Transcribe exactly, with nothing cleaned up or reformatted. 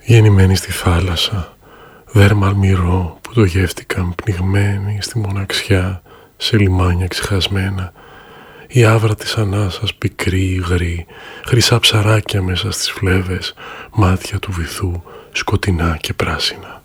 γεννημένη στη θάλασσα, δέρμα αλμυρό που το γεύτηκαν πνιγμένοι στη μοναξιά σε λιμάνια ξεχασμένα, η άβρα της ανάσας πικρή υγρή, χρυσά ψαράκια μέσα στις φλέβες, μάτια του βυθού σκοτεινά και πράσινα.